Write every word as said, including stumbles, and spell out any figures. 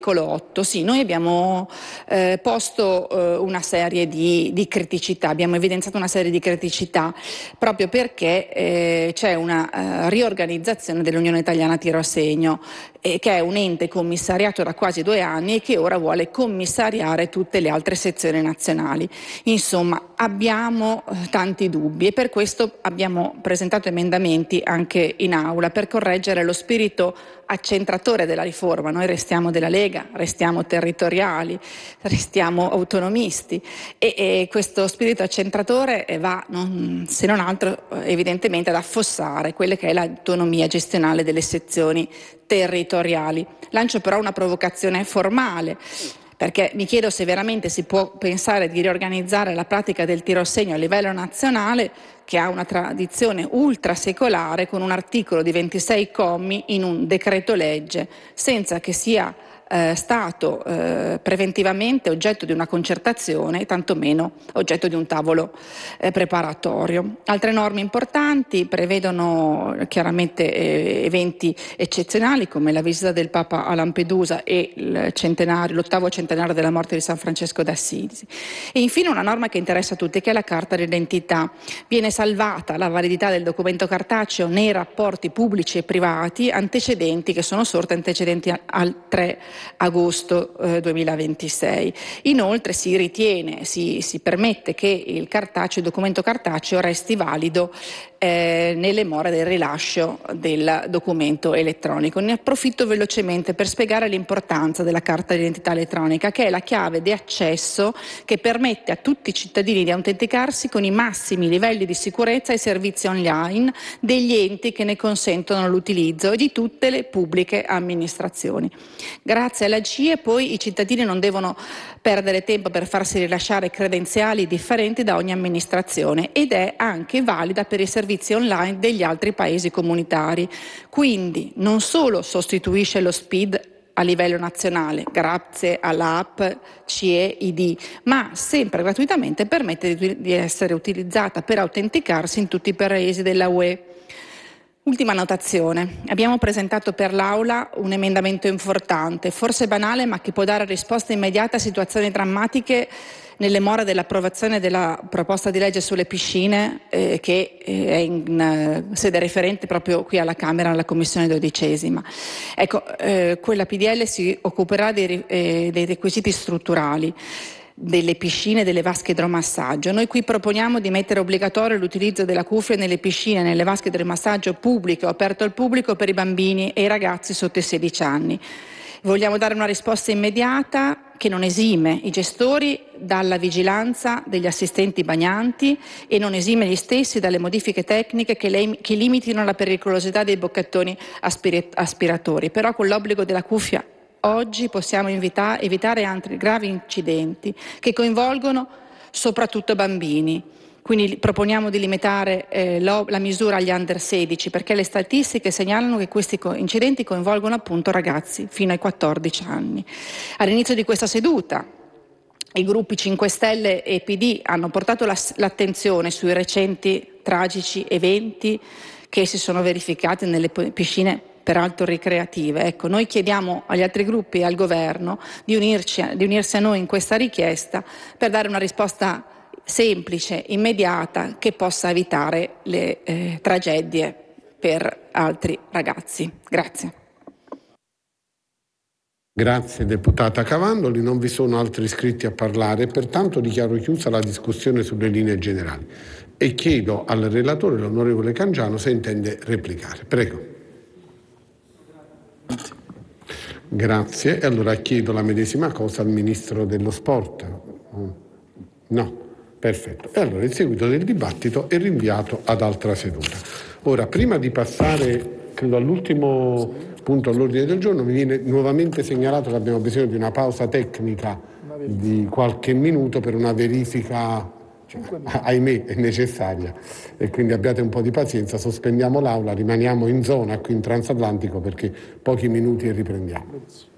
otto, sì, noi abbiamo eh, posto eh, una serie di, di criticità, abbiamo evidenziato una serie di criticità proprio perché eh, c'è una eh, riorganizzazione dell'Unione Italiana Tiro a Segno, eh, che è un ente commissariato da quasi due anni e che ora vuole commissariare tutte le altre sezioni nazionali. Insomma, abbiamo eh, tanti dubbi e per questo abbiamo presentato emendamenti anche in aula per correggere lo spirito accentratore della riforma. Noi restiamo della Lega, restiamo territoriali, restiamo autonomisti e, e questo spirito accentratore va, non, se non altro, evidentemente ad affossare quella che è l'autonomia gestionale delle sezioni territoriali. Lancio però una provocazione formale, perché mi chiedo se veramente si può pensare di riorganizzare la pratica del tiro a segno a livello nazionale, che ha una tradizione ultrasecolare, con un articolo di ventisei commi in un decreto legge, senza che sia eh, stato eh, preventivamente oggetto di una concertazione, tantomeno oggetto di un tavolo eh, preparatorio. Altre norme importanti prevedono chiaramente eh, eventi eccezionali come la visita del Papa a Lampedusa e il centenario, l'ottavo centenario della morte di San Francesco d'Assisi. E infine una norma che interessa a tutti, che è la carta d'identità. Viene salvata la validità del documento cartaceo nei rapporti pubblici e privati antecedenti, che sono sorti antecedenti al tre agosto eh, duemilaventisei. Inoltre si ritiene, si, si permette che il cartaceo, il documento cartaceo resti valido eh, nelle more del rilascio del documento elettronico. Ne approfitto velocemente per spiegare l'importanza della carta d'identità elettronica, che è la chiave di accesso che permette a tutti i cittadini di autenticarsi con i massimi livelli di sicurezza ai servizi online degli enti che ne consentono l'utilizzo e di tutte le pubbliche amministrazioni. Grazie alla C I E poi i cittadini non devono perdere tempo per farsi rilasciare credenziali differenti da ogni amministrazione ed è anche valida per i servizi online degli altri paesi comunitari. Quindi non solo sostituisce lo S P I D a livello nazionale grazie all'app C E I D, ma sempre gratuitamente permette di essere utilizzata per autenticarsi in tutti i paesi della U E. Ultima notazione, abbiamo presentato per l'Aula un emendamento importante, forse banale, ma che può dare risposta immediata a situazioni drammatiche nelle more dell'approvazione della proposta di legge sulle piscine eh, che eh, è in eh, sede referente proprio qui alla Camera, alla Commissione dodicesima. Ecco, eh, quella P D L si occuperà dei, eh, dei requisiti strutturali delle piscine e delle vasche idromassaggio. Noi qui proponiamo di mettere obbligatorio l'utilizzo della cuffia nelle piscine e nelle vasche idromassaggio pubbliche o aperto al pubblico per i bambini e i ragazzi sotto i sedici anni. Vogliamo dare una risposta immediata che non esime i gestori dalla vigilanza degli assistenti bagnanti e non esime gli stessi dalle modifiche tecniche che, le, che limitino la pericolosità dei bocchettoni aspir- aspiratori, però con l'obbligo della cuffia oggi possiamo invita- evitare altri gravi incidenti che coinvolgono soprattutto bambini. Quindi proponiamo di limitare eh, lo, la misura agli under sedici, perché le statistiche segnalano che questi co- incidenti coinvolgono appunto ragazzi fino ai quattordici anni. All'inizio di questa seduta i gruppi cinque Stelle e P D hanno portato la, l'attenzione sui recenti tragici eventi che si sono verificati nelle piscine peraltro ricreative. Ecco, noi chiediamo agli altri gruppi e al governo di unirci, di unirsi a noi in questa richiesta per dare una risposta semplice, immediata, che possa evitare le eh, tragedie per altri ragazzi. Grazie. Grazie deputata Cavandoli, non vi sono altri iscritti a parlare, pertanto dichiaro chiusa la discussione sulle linee generali e chiedo al relatore, l'onorevole Cangiano, se intende replicare. Prego. Grazie, e allora chiedo la medesima cosa al Ministro dello Sport. No, perfetto. E allora il seguito del dibattito è rinviato ad altra seduta. Ora, prima di passare, credo, all'ultimo punto all'ordine del giorno, mi viene nuovamente segnalato che abbiamo bisogno di una pausa tecnica di qualche minuto per una verifica, cioè, ahimè, è necessaria, e quindi abbiate un po' di pazienza, sospendiamo l'aula, rimaniamo in zona qui in Transatlantico perché pochi minuti e riprendiamo.